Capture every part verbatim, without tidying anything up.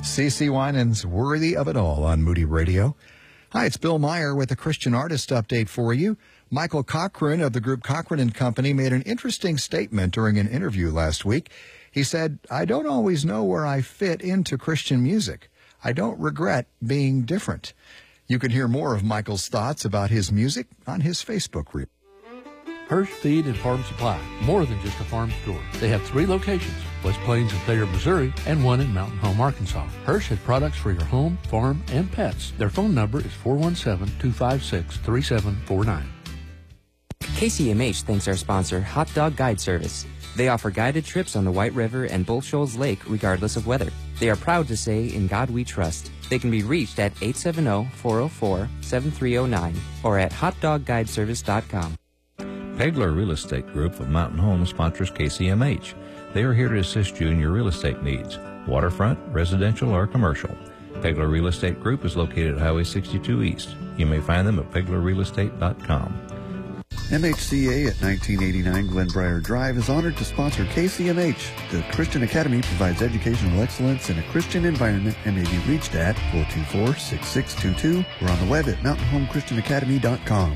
C C Winans, Worthy of It All on Moody Radio. Hi, it's Bill Meyer with a Christian Artist Update for you. Michael Cochran of the group Cochran and Company made an interesting statement during an interview last week. He said, "I don't always know where I fit into Christian music. I don't regret being different." You can hear more of Michael's thoughts about his music on his Facebook group. Hirsch Feed and Farm Supply, more than just a farm store. They have three locations, West Plains and Thayer, Missouri, and one in Mountain Home, Arkansas. Hirsch has products for your home, farm, and pets. Their phone number is four one seven, two five six, three seven four nine. K C M H thanks our sponsor, Hot Dog Guide Service. They offer guided trips on the White River and Bull Shoals Lake regardless of weather. They are proud to say, "In God We Trust." They can be reached at eight seven zero, four zero four, seven three zero nine or at hot dog guide service dot com. Pegler Real Estate Group of Mountain Home sponsors K C M H. They are here to assist you in your real estate needs, waterfront, residential, or commercial. Pegler Real Estate Group is located at Highway sixty-two East. You may find them at pegler real estate dot com. M H C A at nineteen eighty-nine Glenbrier Drive is honored to sponsor K C M H. The Christian Academy provides educational excellence in a Christian environment and may be reached at four two four, six six two two or on the web at mountain home christian academy dot com.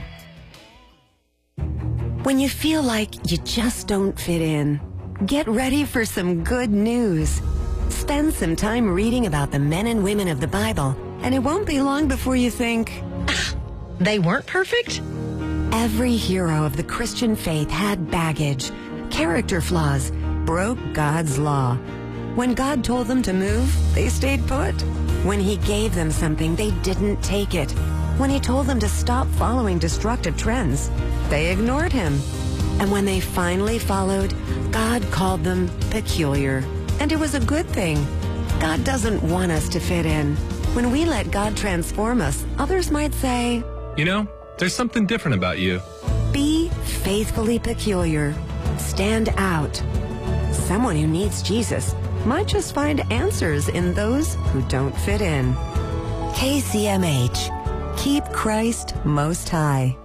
When you feel like you just don't fit in, get ready for some good news. Spend some time reading about the men and women of the Bible, and it won't be long before you think, ah, they weren't perfect? Every hero of the Christian faith had baggage, character flaws, broke God's law. When God told them to move, they stayed put. When He gave them something, they didn't take it. When He told them to stop following destructive trends, they ignored Him. And when they finally followed, God called them peculiar. And it was a good thing. God doesn't want us to fit in. When we let God transform us, others might say, "You know, there's something different about you." Be faithfully peculiar. Stand out. Someone who needs Jesus might just find answers in those who don't fit in. K C M H. Keep Christ most high.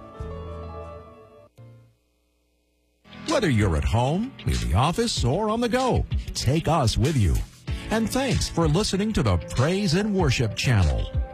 Whether you're at home, in the office, or on the go, take us with you. And thanks for listening to the Praise and Worship Channel.